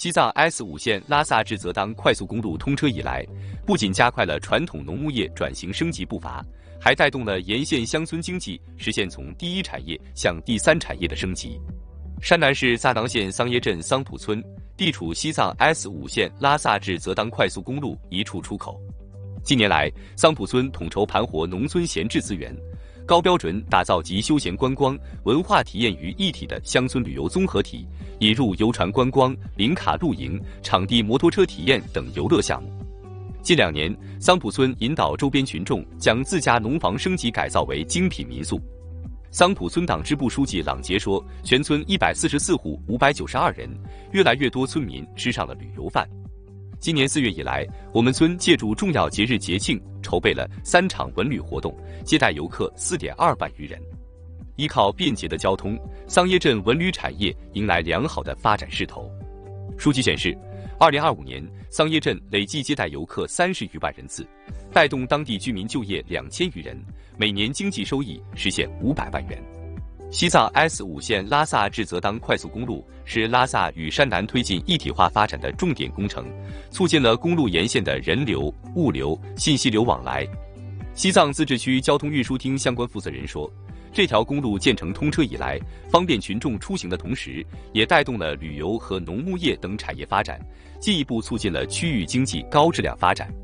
西藏 S5线拉萨至泽当快速公路通车以来，不仅加快了传统农牧业转型升级步伐，还带动了沿线乡村经济实现从第一产业向第三产业的升级。山南市萨囊县桑耶镇桑普村地处西藏 S5线拉萨至泽当快速公路一处出口。近年来，桑普村统筹盘活农村闲置资源，高标准打造集休闲观光、文化体验于一体的乡村旅游综合体，引入游船观光、林卡露营、场地摩托车体验等游乐项目。近2年，桑普村引导周边群众将自家农房升级改造为精品民宿。桑普村党支部书记朗杰说，全村144户592人，越来越多村民吃上了旅游饭。今年4月以来，我们村借助重要节日节庆，筹备了3场文旅活动，接待游客4.2万余人。依靠便捷的交通，桑耶镇文旅产业迎来良好的发展势头。数据显示，2025年桑耶镇累计接待游客30余万人次，带动当地居民就业2000余人，每年经济收益实现500万元。西藏 S5线拉萨至泽当快速公路是拉萨与山南推进一体化发展的重点工程，促进了公路沿线的人流、物流、信息流往来。西藏自治区交通运输厅相关负责人说，这条公路建成通车以来，方便群众出行的同时，也带动了旅游和农牧业等产业发展，进一步促进了区域经济高质量发展。